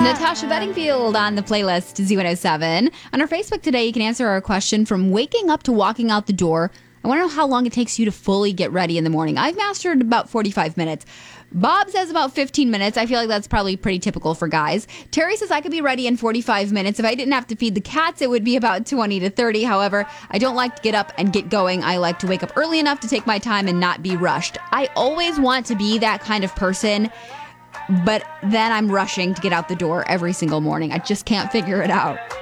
Natasha Bedingfield on the playlist Z107. On our Facebook today, you can answer our question from waking up to walking out the door. I want to know how long it takes you to fully get ready in the morning. I've mastered about 45 minutes. Bob says about 15 minutes. I feel like that's probably pretty typical for guys. Terry says I could be ready in 45 minutes. If I didn't have to feed the cats, it would be about 20 to 30. However, I don't like to get up and get going. I like to wake up early enough to take my time and not be rushed. I always want to be that kind of person, but then I'm rushing to get out the door every single morning. I just can't figure it out.